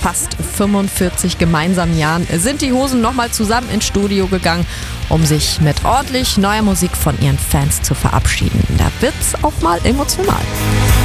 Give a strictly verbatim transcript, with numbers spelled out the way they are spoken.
fast fünfundvierzig gemeinsamen Jahren sind die Hosen nochmal zusammen ins Studio gegangen, um sich mit ordentlich neuer Musik von ihren Fans zu verabschieden. Da wird's auch mal emotional.